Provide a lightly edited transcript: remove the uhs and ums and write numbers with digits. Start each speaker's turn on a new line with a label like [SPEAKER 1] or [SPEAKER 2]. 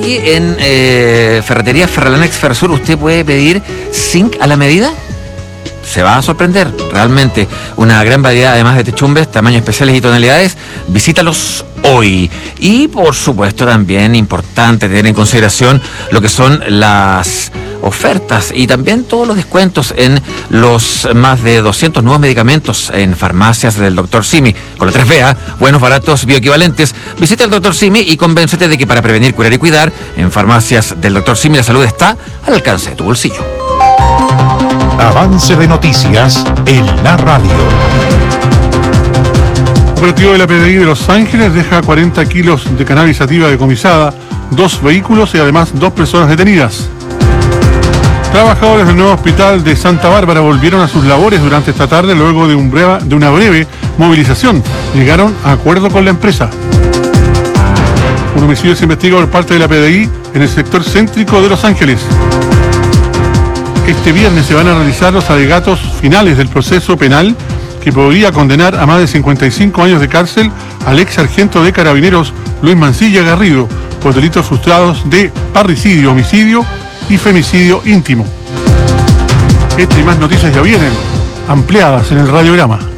[SPEAKER 1] Y en Ferretería Ferralanex Ferrosur usted puede pedir zinc a la medida. Se va a sorprender, realmente una gran variedad además de techumbres, tamaños especiales y tonalidades. Visítalos hoy. Y por supuesto también importante tener en consideración lo que son las ofertas y también todos los descuentos en los más de 200 nuevos medicamentos en farmacias del Dr. Simi. Con la 3B, buenos, baratos, bioequivalentes. Visita al Dr. Simi y convéncete de que para prevenir, curar y cuidar, en farmacias del Dr. Simi la salud está al alcance de tu bolsillo.
[SPEAKER 2] Avance de noticias en la radio.
[SPEAKER 3] El operativo de la PDI de Los Ángeles deja 40 kilos de cannabis sativa decomisada, 2 vehículos y además 2 personas detenidas. Trabajadores del nuevo hospital de Santa Bárbara volvieron a sus labores durante esta tarde luego de una breve movilización. Llegaron a acuerdo con la empresa. Un homicidio se investiga por parte de la PDI en el sector céntrico de Los Ángeles. Este viernes se van a realizar los alegatos finales del proceso penal que podría condenar a más de 55 años de cárcel al ex sargento de Carabineros Luis Mancilla Garrido por delitos frustrados de parricidio, homicidio y femicidio íntimo. Estas y más noticias ya vienen ampliadas en el radiograma.